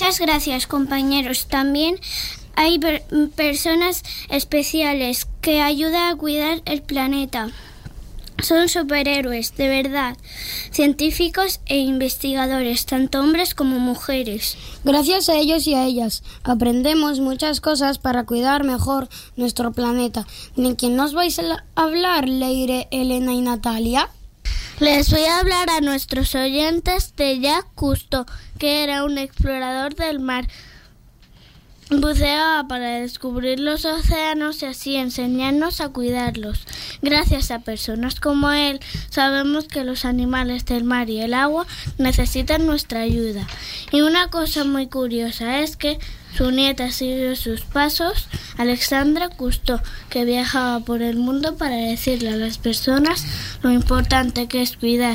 Muchas gracias, compañeros. También hay personas especiales que ayudan a cuidar el planeta. Son superhéroes, de verdad, científicos e investigadores, tanto hombres como mujeres. Gracias a ellos y a ellas aprendemos muchas cosas para cuidar mejor nuestro planeta. ¿De quién nos vais a hablar, Leire, Elena y Natalia? Les voy a hablar a nuestros oyentes de Jacques Cousteau, que era un explorador del mar. Buceaba para descubrir los océanos y así enseñarnos a cuidarlos. Gracias a personas como él, sabemos que los animales del mar y el agua necesitan nuestra ayuda. Y una cosa muy curiosa es que su nieta siguió sus pasos, Alexandre Cousteau, que viajaba por el mundo para decirle a las personas lo importante que es cuidar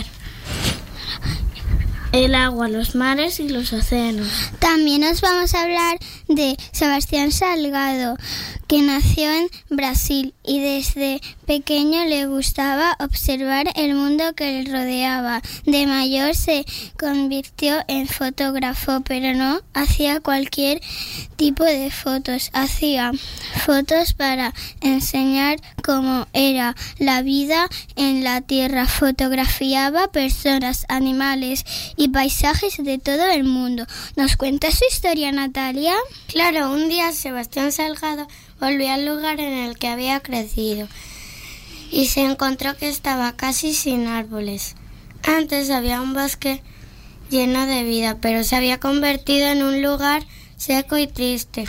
el agua, los mares y los océanos. También os vamos a hablar de Sebastián Salgado, que nació en Brasil y desde pequeño le gustaba observar el mundo que le rodeaba. De mayor se convirtió en fotógrafo, pero no hacía cualquier tipo de fotos. Hacía fotos para enseñar cómo era la vida en la Tierra. Fotografiaba personas, animales y paisajes de todo el mundo. ¿Nos cuenta su historia, Natalia? Claro, un día Sebastián Salgado volvió al lugar en el que había crecido y se encontró que estaba casi sin árboles. Antes había un bosque lleno de vida, pero se había convertido en un lugar seco y triste.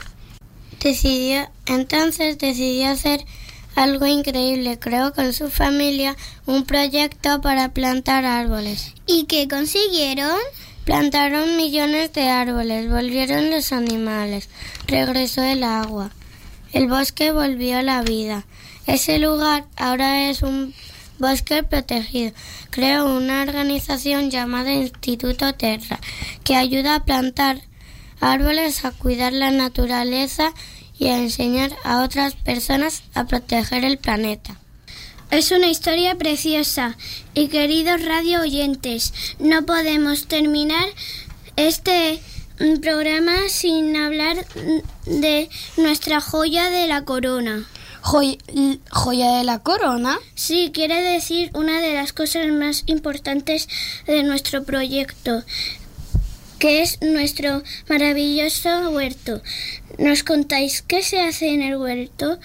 Entonces decidió hacer algo increíble. Creó con su familia un proyecto para plantar árboles. ¿Y qué consiguieron? Plantaron millones de árboles, volvieron los animales, regresó el agua. El bosque volvió a la vida. Ese lugar ahora es un bosque protegido. Creó una organización llamada Instituto Terra, que ayuda a plantar árboles, a cuidar la naturaleza y a enseñar a otras personas a proteger el planeta. Es una historia preciosa y, queridos radio oyentes, no podemos terminar este programa sin hablar de nuestra joya de la corona. ¿Joya de la corona? Sí, quiere decir una de las cosas más importantes de nuestro proyecto, que es nuestro maravilloso huerto. ¿Nos contáis qué se hace en el huerto,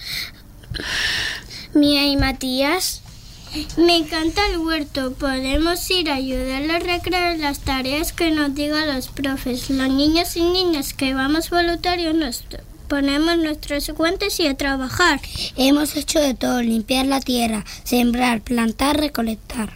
Mía y Matías? Me encanta el huerto. Podemos ir a ayudar a los recreos, las tareas que nos digan los profes. Los niños y niñas que vamos voluntarios nos ponemos nuestros guantes y a trabajar. Hemos hecho de todo: limpiar la tierra, sembrar, plantar, recolectar.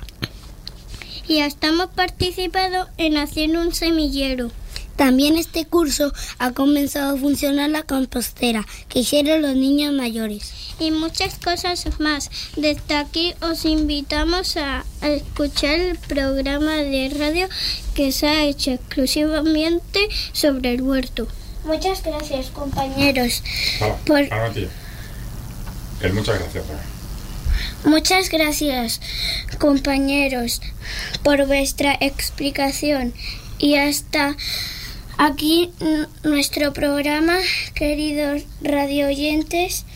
Y estamos participando en hacer un semillero. También este curso ha comenzado a funcionar la compostera que hicieron los niños mayores. Y muchas cosas más. Desde aquí os invitamos a escuchar el programa de radio que se ha hecho exclusivamente sobre el huerto. Muchas gracias, compañeros. Muchas gracias. Muchas gracias, compañeros, por vuestra explicación. Y hasta aquí nuestro programa, queridos radioyentes.